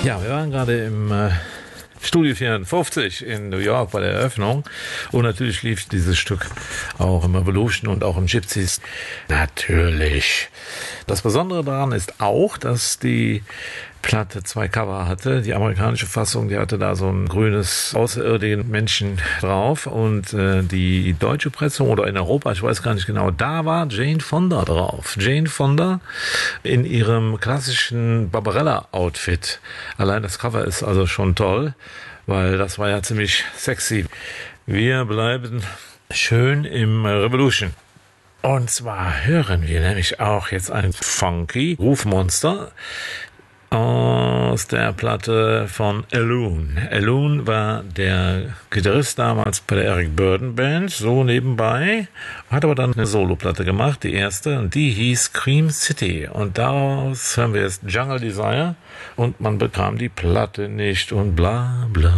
Ja, wir waren gerade im Studio 54 in New York bei der Eröffnung und natürlich lief dieses Stück auch im Evolution und auch im Gypsies. Natürlich. Das Besondere daran ist auch, dass die Platte 2 Cover hatte. Die amerikanische Fassung, die hatte da so ein grünes außerirdischen Menschen drauf und die deutsche Pressung oder in Europa, ich weiß gar nicht genau, da war Jane Fonda drauf. Jane Fonda in ihrem klassischen Barbarella-Outfit. Allein das Cover ist also schon toll, weil das war ja ziemlich sexy. Wir bleiben schön im Revolution. Und zwar hören wir nämlich auch jetzt ein funky Rufmonster aus der Platte von Alune. Alune war der Gitarrist damals bei der Eric Burdon Band, so nebenbei, hat aber dann eine Soloplatte gemacht, die erste, und die hieß Cream City. Und daraus hören wir jetzt Jungle Desire und man bekam die Platte nicht und bla bla.